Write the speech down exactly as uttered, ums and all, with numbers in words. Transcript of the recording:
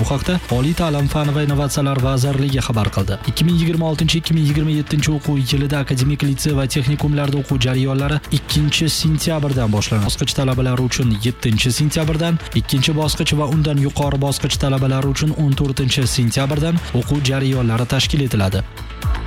haqda Oliy ta'lim fan va innovatsiyalar vazirligi xabar qildi. ikki ming yigirma oltinchi ikki ming yigirma yettinchi o'quv yilida akademik litsey va texnikumlarda o'quv jarayonlari ikkinchi sentyabrdan boshlanadi. Bosqich talabalari uchun yettinchi sentyabrdan, ikkinchi bosqich va undan yuqori bosqich talabalari uchun o'n to'rtinchi sentyabrdan o'quv jarayonlari tashkil etiladi.